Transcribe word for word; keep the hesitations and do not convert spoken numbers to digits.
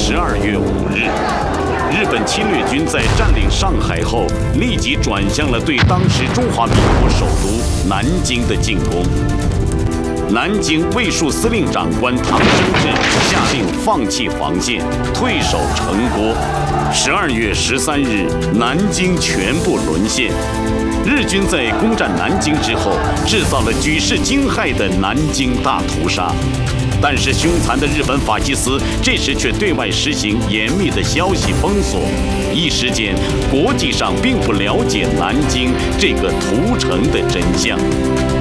十二月五日，日本侵略军在占领上海后，立即转向了对当时中华民国首都南京的进攻。南京卫戍司令长官唐生智下令放弃防线，退守城郭。十二月十三日，南京全部沦陷。日军在攻占南京之后，制造了举世惊骇的南京大屠杀。但是凶残的日本法西斯这时却对外实行严密的消息封锁，一时间国际上并不了解南京这个屠城的真相。